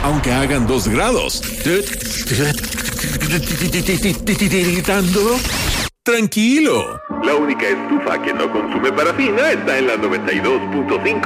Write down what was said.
aunque hagan 2 grados. ¿Tiritando? Tranquilo. La única estufa que no consume parafina está en la 92.5